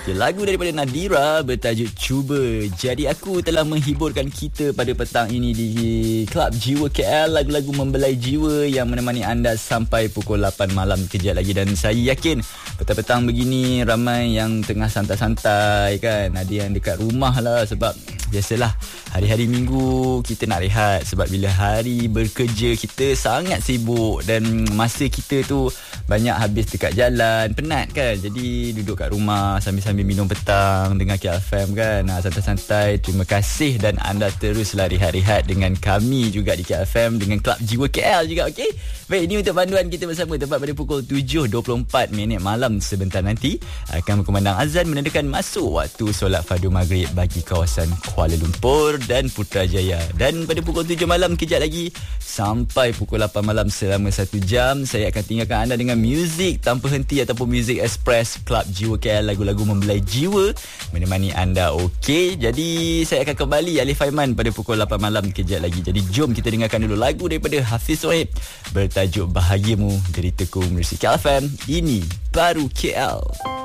Lagu daripada Nadira bertajuk Cuba. Jadi aku telah menghiburkan kita pada petang ini di Klub Jiwa KL, lagu-lagu membelai jiwa yang menemani anda sampai pukul 8 malam kejap lagi. Dan saya yakin petang-petang begini ramai yang tengah santai-santai kan. Ada yang dekat rumah lah, sebab biasalah hari-hari minggu kita nak rehat, sebab bila hari bekerja kita sangat sibuk dan masa kita tu banyak habis dekat jalan, penat kan. Jadi duduk kat rumah sambil-sambil minum petang dengar KFM kan, santai-santai. Terima kasih dan anda teruslah rehat-rehat dengan kami juga di KFM, dengan Klub Jiwa KL juga. Okey, baik, ini untuk panduan kita bersama. Tepat pada pukul 7.24 malam sebentar nanti akan berkumandang azan menandakan masuk waktu solat fardu maghrib bagi kawasan Kuala Lumpur dan Putrajaya. Dan pada pukul 7 malam kejap lagi sampai pukul 8 malam selama 1 jam saya akan tinggalkan anda dengan muzik tanpa henti ataupun muzik express Klub Jiwa KL, lagu-lagu membelai jiwa menemani anda. Okey, jadi saya akan kembali Alif Aiman pada pukul 8 malam kejap lagi. Jadi jom kita dengarkan dulu lagu daripada Hafiz Sohaib bertajuk Bahagiamu dari Tekung Muzik KFM. Ini baru KL.